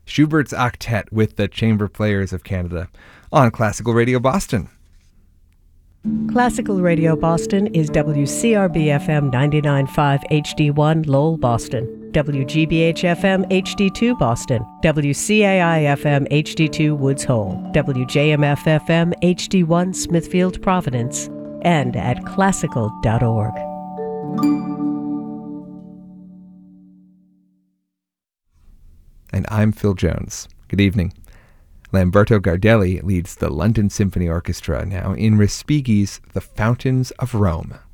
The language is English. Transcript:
Schubert's Octet with the Chamber Players of Canada on Classical Radio Boston. Classical Radio Boston is WCRB-FM 99.5 HD1 Lowell, Boston, WGBH-FM HD2 Boston, WCAI-FM HD2 Woods Hole, WJMF-FM HD1 Smithfield, Providence, and at classical.org. And I'm Phil Jones. Good evening. Lamberto Gardelli leads the London Symphony Orchestra now in Respighi's The Fountains of Rome.